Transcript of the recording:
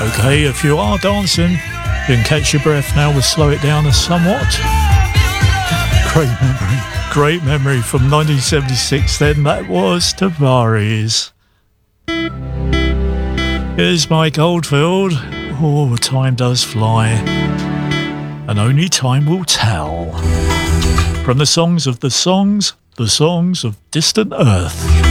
Okay, if you are dancing, you can catch your breath now. We'll slow it down somewhat. Great memory from 1976 then. That was Tavares. Here's Mike Oldfield. Oh, time does fly, and only time will tell. From the songs of Distant Earth.